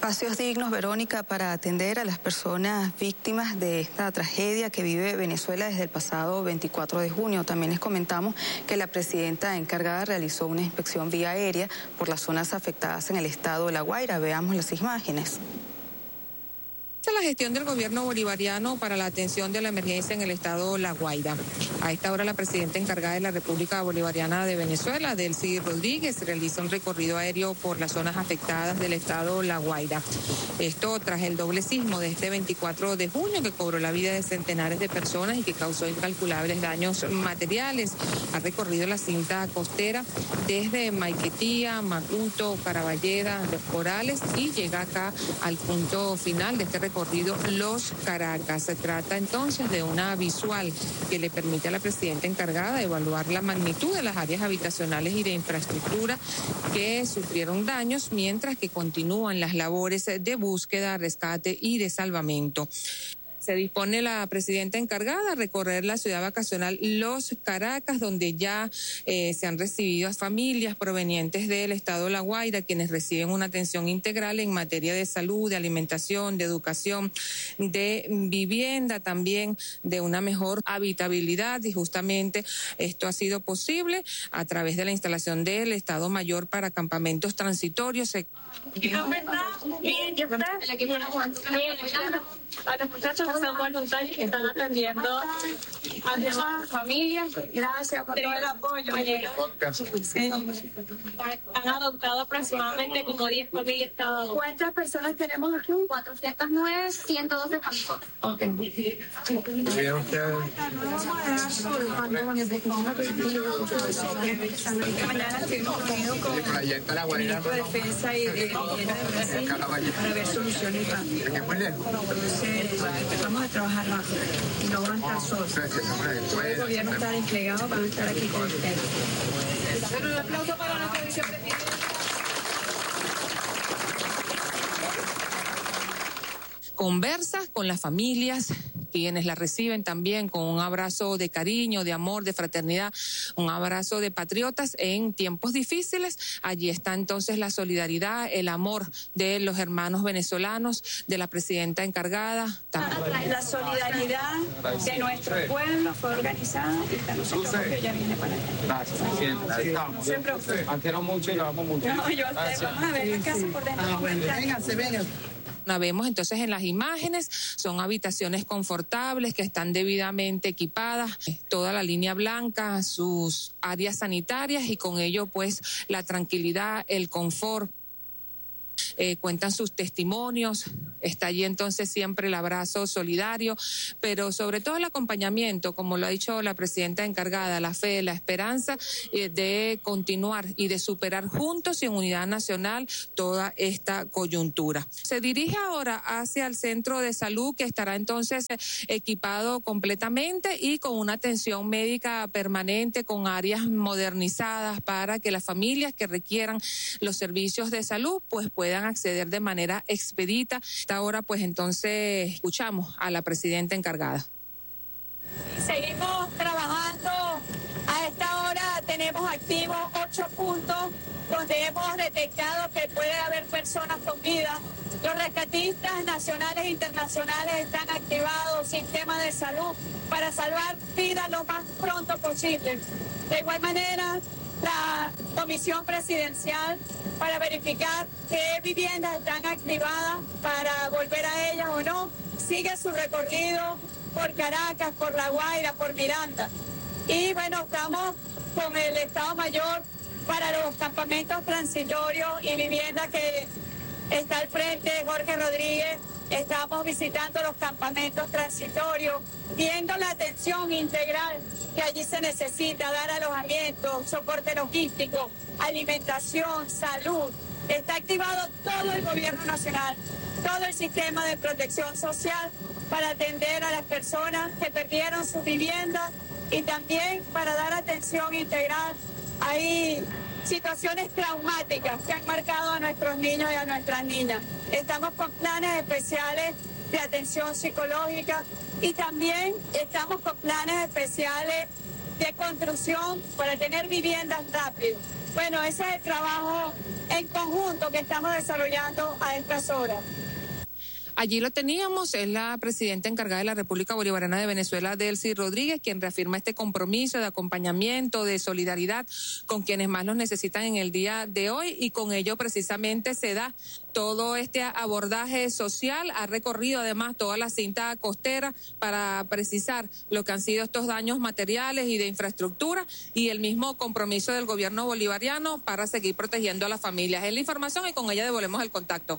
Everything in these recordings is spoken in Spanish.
Espacios dignos, Verónica, para atender a las personas víctimas de esta tragedia que vive Venezuela desde el pasado 24 de junio. También les comentamos que la presidenta encargada realizó una inspección vía aérea por las zonas afectadas en el estado de La Guaira. Veamos las imágenes. La gestión del gobierno bolivariano para la atención de la emergencia en el estado La Guaira. A esta hora la presidenta encargada de la República Bolivariana de Venezuela, Delcy Rodríguez, realiza un recorrido aéreo por las zonas afectadas del estado La Guaira. Esto tras el doble sismo de este 24 de junio que cobró la vida de centenares de personas y que causó incalculables daños materiales. Ha recorrido la cinta costera desde Maiquetía, Macuto, Caraballeda, Los Corales y llega acá al punto final de este recorrido, Los Caracas. Se trata entonces de una visual que le permite a la presidenta encargada evaluar la magnitud de las áreas habitacionales y de infraestructura que sufrieron daños, mientras que continúan las labores de búsqueda, rescate y de salvamento. Se dispone la presidenta encargada a recorrer la ciudad vacacional Los Caracas, donde ya se han recibido a familias provenientes del estado de La Guaira, quienes reciben una atención integral en materia de salud, de alimentación, de educación, de vivienda, también de una mejor habitabilidad. Y justamente esto ha sido posible a través de la instalación del Estado Mayor para campamentos transitorios. A los muchachos que son voluntarios que están atendiendo a las familias. Gracias por todo el apoyo. Han adoptado aproximadamente como 10 familias cada uno. ¿Cuántas personas tenemos aquí? 409, 112 familias. Ok. Mañana estuvimos reunidos con el ministro de Defensa y de Brasil para ver soluciones rápidas. Vamos a trabajar rápido y no van a estar solos. Todo el gobierno está desplegado, van a estar aquí con ustedes. Un aplauso para nuestro vicepresidente. Conversa con las familias, quienes la reciben también con un abrazo de cariño, de amor, de fraternidad, un abrazo de patriotas en tiempos difíciles. Allí está entonces la solidaridad, el amor de los hermanos venezolanos, de la presidenta encargada. La solidaridad de nuestro pueblo fue organizada y está nosotros que ya viene para allá. Gracias. Siempre quiero mucho y lo amo mucho. No, yo vamos a ver la casa por dentro. Vénganse. Vemos entonces en las imágenes, son habitaciones confortables que están debidamente equipadas, toda la línea blanca, sus áreas sanitarias y con ello pues la tranquilidad, el confort. Cuentan sus testimonios, está allí entonces siempre el abrazo solidario, pero sobre todo el acompañamiento, como lo ha dicho la presidenta encargada, la fe, la esperanza de continuar y de superar juntos y en unidad nacional toda esta coyuntura. Se dirige ahora hacia el centro de salud que estará entonces equipado completamente y con una atención médica permanente, con áreas modernizadas para que las familias que requieran los servicios de salud pues puedan acceder de manera expedita. Hasta ahora pues entonces escuchamos a la presidenta encargada. Seguimos trabajando. A esta hora tenemos activos 8 puntos donde hemos detectado que puede haber personas con vida. Los rescatistas nacionales e internacionales están activados, sistemas de salud, para salvar vidas lo más pronto posible. De igual manera, la comisión presidencial para verificar qué viviendas están activadas para volver a ellas o no, sigue su recorrido por Caracas, por La Guaira, por Miranda. Y bueno, estamos con el Estado Mayor para los campamentos transitorios y viviendas que está al frente Jorge Rodríguez. Estamos visitando los campamentos transitorios, viendo la atención integral que allí se necesita, dar alojamiento, soporte logístico, alimentación, salud. Está activado todo el gobierno nacional, todo el sistema de protección social para atender a las personas que perdieron sus viviendas y también para dar atención integral. Hay situaciones traumáticas que han marcado a nuestros niños y a nuestras niñas. Estamos con planes especiales de atención psicológica y también estamos con planes especiales de construcción para tener viviendas rápido. Bueno, ese es el trabajo en conjunto que estamos desarrollando a estas horas. Allí lo teníamos, es la presidenta encargada de la República Bolivariana de Venezuela, Delcy Rodríguez, quien reafirma este compromiso de acompañamiento, de solidaridad con quienes más los necesitan en el día de hoy, y con ello precisamente se da todo este abordaje social. Ha recorrido además toda la cinta costera para precisar lo que han sido estos daños materiales y de infraestructura, y el mismo compromiso del gobierno bolivariano para seguir protegiendo a las familias. Es la información y con ella devolvemos el contacto.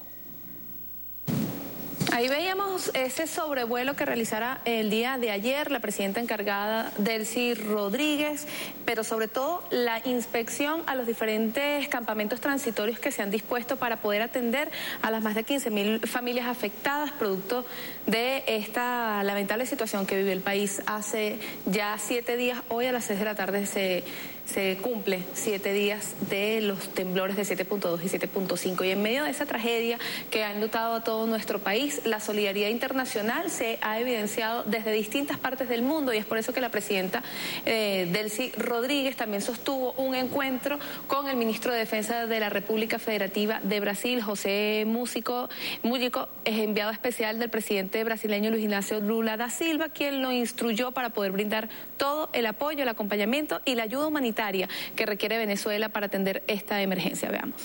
Ahí veíamos ese sobrevuelo que realizara el día de ayer la presidenta encargada, Delcy Rodríguez, pero sobre todo la inspección a los diferentes campamentos transitorios que se han dispuesto para poder atender a las más de 15.000 familias afectadas producto de esta lamentable situación que vive el país. Hace ya 7 días, hoy a las 6 de la tarde se cumple 7 días de los temblores de 7.2 y 7.5, y en medio de esa tragedia que ha enlutado a todo nuestro país, la solidaridad internacional se ha evidenciado desde distintas partes del mundo, y es por eso que la presidenta Delcy Rodríguez también sostuvo un encuentro con el ministro de Defensa de la República Federativa de Brasil, José Mújico, es enviado especial del presidente brasileño Luis Ignacio Lula da Silva, quien lo instruyó para poder brindar todo el apoyo, el acompañamiento y la ayuda humanitaria que requiere Venezuela para atender esta emergencia. Veamos.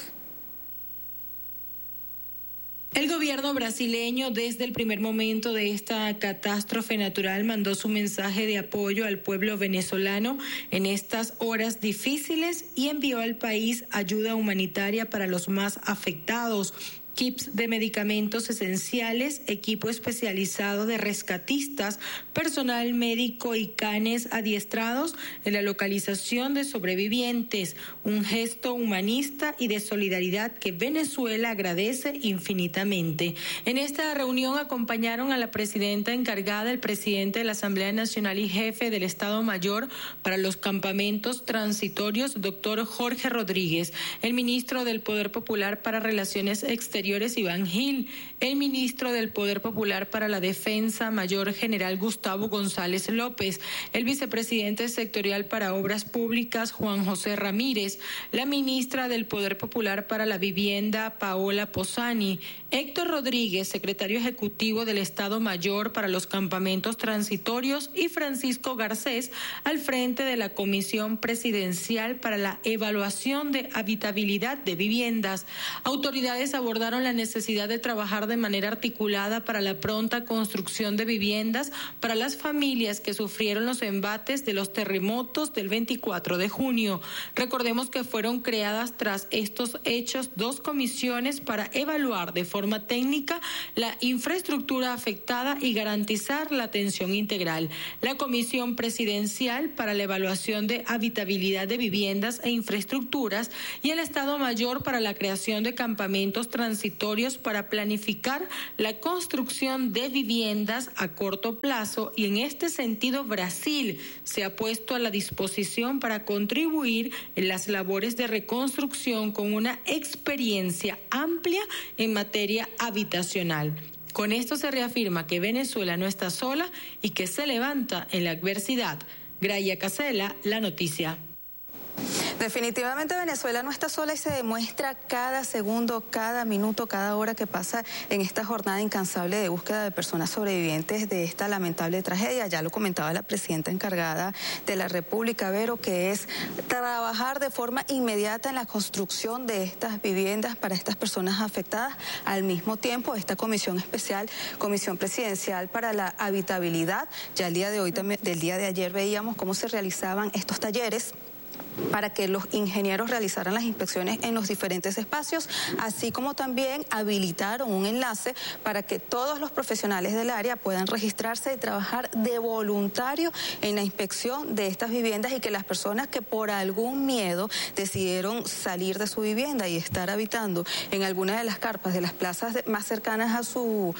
El gobierno brasileño, desde el primer momento de esta catástrofe natural, mandó su mensaje de apoyo al pueblo venezolano en estas horas difíciles y envió al país ayuda humanitaria para los más afectados. Kits de medicamentos esenciales, equipo especializado de rescatistas, personal médico y canes adiestrados en la localización de sobrevivientes, un gesto humanista y de solidaridad que Venezuela agradece infinitamente. En esta reunión acompañaron a la presidenta encargada, el presidente de la Asamblea Nacional y jefe del Estado Mayor para los campamentos transitorios, doctor Jorge Rodríguez, el ministro del Poder Popular para Relaciones Exteriores, Iván Gil, el ministro del Poder Popular para la Defensa, mayor general Gustavo González López, el vicepresidente sectorial para Obras Públicas, Juan José Ramírez, la ministra del Poder Popular para la Vivienda, Paola Posani, Héctor Rodríguez, secretario ejecutivo del Estado Mayor para los campamentos transitorios, y Francisco Garcés, al frente de la Comisión Presidencial para la Evaluación de Habitabilidad de Viviendas. Autoridades abordaron la necesidad de trabajar de manera articulada para la pronta construcción de viviendas para las familias que sufrieron los embates de los terremotos del 24 de junio. Recordemos que fueron creadas tras estos hechos 2 comisiones para evaluar de forma técnica la infraestructura afectada y garantizar la atención integral. La Comisión Presidencial para la Evaluación de Habitabilidad de Viviendas e Infraestructuras y el Estado Mayor para la creación de campamentos transitorios para planificar la construcción de viviendas a corto plazo, y en este sentido Brasil se ha puesto a la disposición para contribuir en las labores de reconstrucción con una experiencia amplia en materia habitacional. Con esto se reafirma que Venezuela no está sola y que se levanta en la adversidad. Gracia Casella, La Noticia. Definitivamente Venezuela no está sola y se demuestra cada segundo, cada minuto, cada hora que pasa en esta jornada incansable de búsqueda de personas sobrevivientes de esta lamentable tragedia. Ya lo comentaba la presidenta encargada de la República, Vero, que es trabajar de forma inmediata en la construcción de estas viviendas para estas personas afectadas. Al mismo tiempo, esta comisión especial, Comisión Presidencial para la Habitabilidad, ya el día de hoy, también, del día de ayer veíamos cómo se realizaban estos talleres para que los ingenieros realizaran las inspecciones en los diferentes espacios, así como también habilitaron un enlace para que todos los profesionales del área puedan registrarse y trabajar de voluntario en la inspección de estas viviendas, y que las personas que por algún miedo decidieron salir de su vivienda y estar habitando en alguna de las carpas de las plazas más cercanas a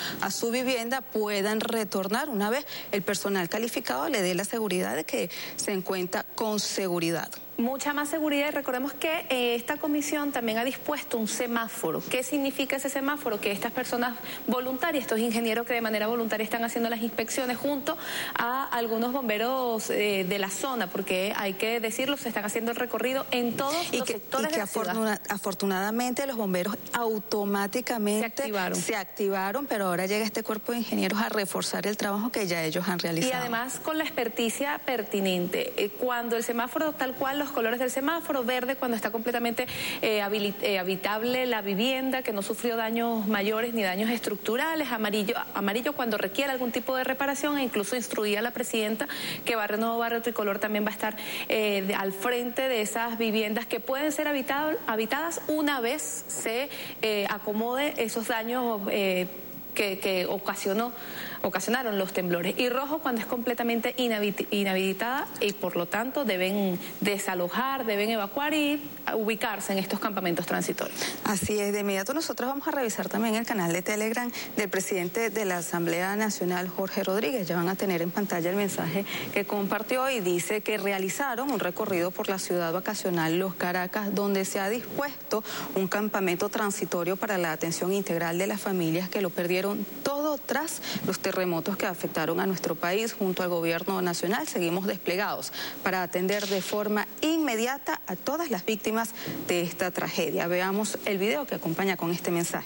su vivienda puedan retornar una vez el personal calificado le dé la seguridad de que se encuentra con seguridad. Mucha más seguridad, y recordemos que esta comisión también ha dispuesto un semáforo. ¿Qué significa ese semáforo? Que estas personas voluntarias, estos ingenieros que de manera voluntaria están haciendo las inspecciones junto a algunos bomberos de la zona, porque hay que decirlo, se están haciendo el recorrido en todos los sectores de la ciudad. Afortunadamente los bomberos automáticamente se activaron, pero ahora llega este cuerpo de ingenieros a reforzar el trabajo que ya ellos han realizado. Y además con la experticia pertinente. Cuando el semáforo tal cual, los colores del semáforo, verde cuando está completamente habitable la vivienda, que no sufrió daños mayores ni daños estructurales, amarillo cuando requiere algún tipo de reparación, e incluso instruía a la presidenta que Barrio Nuevo, Barrio Tricolor también va a estar al frente de esas viviendas que pueden ser habitadas una vez se acomode esos daños que ocasionaron los temblores. Y rojo cuando es completamente inhabilitada y por lo tanto deben desalojar, deben evacuar y ubicarse en estos campamentos transitorios. Así es, de inmediato nosotros vamos a revisar también el canal de Telegram del presidente de la Asamblea Nacional, Jorge Rodríguez. Ya van a tener en pantalla el mensaje que compartió y dice que realizaron un recorrido por la ciudad vacacional Los Caracas, donde se ha dispuesto un campamento transitorio para la atención integral de las familias que lo perdieron todo tras los terremotos que afectaron a nuestro país. Junto al gobierno nacional seguimos desplegados para atender de forma inmediata a todas las víctimas de esta tragedia. Veamos el video que acompaña con este mensaje.